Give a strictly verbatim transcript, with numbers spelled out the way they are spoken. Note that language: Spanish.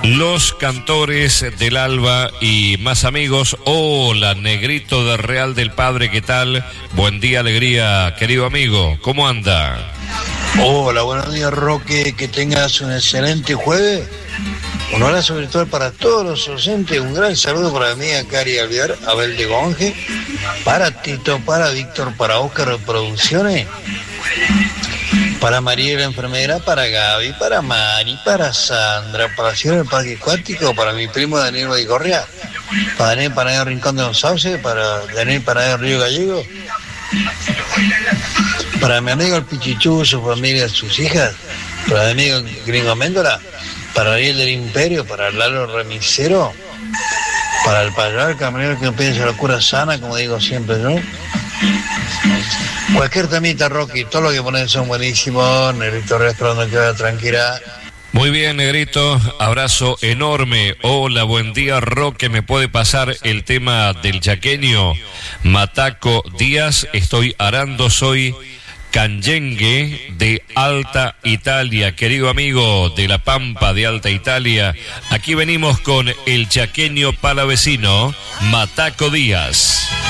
Los cantores del Alba y más amigos. Hola, Negrito de Real del Padre, ¿qué tal? Buen día, alegría, querido amigo, ¿cómo anda? Hola, buenos días, Roque, que tengas un excelente jueves. Un abrazo virtual para todos los docentes, un gran saludo para mi amiga Cari Alvear, Abel de Gonge, para Tito, para Víctor, para Óscar de Producciones, para María la enfermera, para Gaby, para Mari, para Sandra, para la señora del Parque Acuático, para mi primo Daniel Badigorria, para Daniel Panadero Rincón de los Sauces, para Daniel Panadero Río Gallego, para mi amigo el Pichichú, su familia, sus hijas, para mi amigo Gringo Méndola, para Ariel del Imperio, para Lalo Remisero, para el Payar, el camionero que no piensa la cura sana, como digo siempre, ¿no? Cualquier temita, Rocky, todo lo que ponen son buenísimos. Negrito, esperando que vaya tranquila. Muy bien, Negrito, abrazo enorme. Hola, buen día, Roque. ¿Me puede pasar el tema del chaqueño? Mataco Díaz, estoy arando, soy Canyengue de Alta Italia, querido amigo de La Pampa de Alta Italia. Aquí venimos con el chaqueño palavecino, Mataco Díaz.